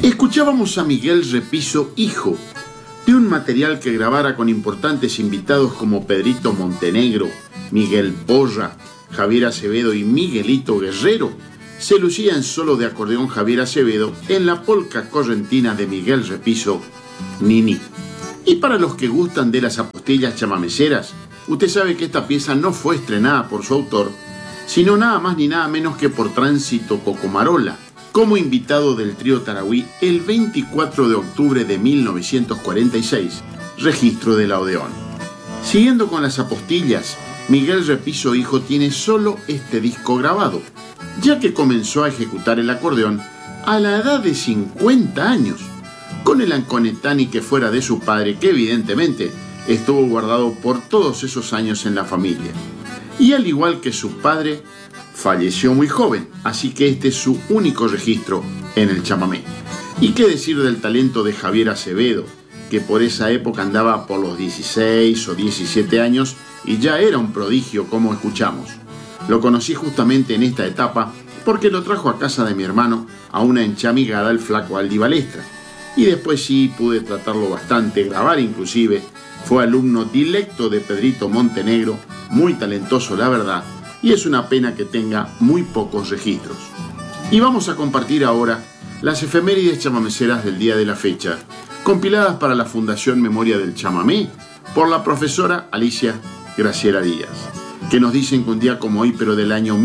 Escuchábamos a Miguel Repiso, hijo, de un material que grabara con importantes invitados como Pedrito Montenegro, Miguel Porra, Javier Acevedo y Miguelito Guerrero. Se lucía en solo de acordeón Javier Acevedo en la polca correntina de Miguel Repiso, Nini. Y para los que gustan de las apostillas chamameceras, usted sabe que esta pieza no fue estrenada por su autor, sino nada más ni nada menos que por Tránsito Cocomarola, como invitado del trío Tarahui el 24 de octubre de 1946, registro del Odeón. Siguiendo con las apostillas, Miguel Repiso hijo tiene solo este disco grabado, ya que comenzó a ejecutar el acordeón a la edad de 50 años, con el anconetani que fuera de su padre, que evidentemente estuvo guardado por todos esos años en la familia. Y al igual que su padre, falleció muy joven, así que este es su único registro en el chamamé. Y qué decir del talento de Javier Acevedo, que por esa época andaba por los 16 o 17 años y ya era un prodigio, como escuchamos. Lo conocí justamente en esta etapa porque lo trajo a casa de mi hermano a una enchamigada el flaco Aldi Balestra. Y después sí pude tratarlo bastante, grabar inclusive. Fue alumno directo de Pedrito Montenegro, muy talentoso la verdad, y es una pena que tenga muy pocos registros. Y vamos a compartir ahora las efemérides chamameceras del día de la fecha, compiladas para la Fundación Memoria del Chamamé por la profesora Alicia Graciela Díaz, que nos dicen que un día como hoy, pero del año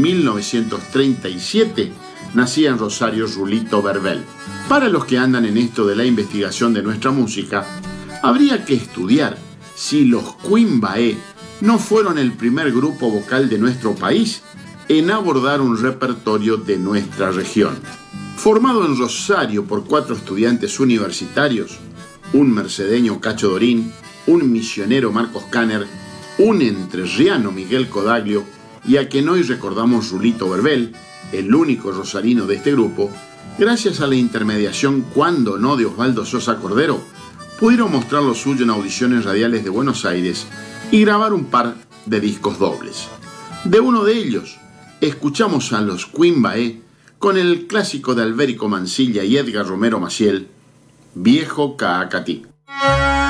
1937, nacía en Rosario Rulito Verbel. Para los que andan en esto de la investigación de nuestra música, habría que estudiar si los Quimbaé no fueron el primer grupo vocal de nuestro país en abordar un repertorio de nuestra región. Formado en Rosario por 4 estudiantes universitarios, un mercedeño Cacho Dorín, un misionero Marcos Canner, un entrerriano Miguel Codaglio y a quien hoy recordamos Rulito Verbel, el único rosarino de este grupo, gracias a la intermediación, cuando no de Osvaldo Sosa Cordero, pudieron mostrar lo suyo en audiciones radiales de Buenos Aires y grabar un par de discos dobles. De uno de ellos, escuchamos a los Quimbaé con el clásico de Albérico Mansilla y Edgar Romero Maciel, Viejo Caacatí.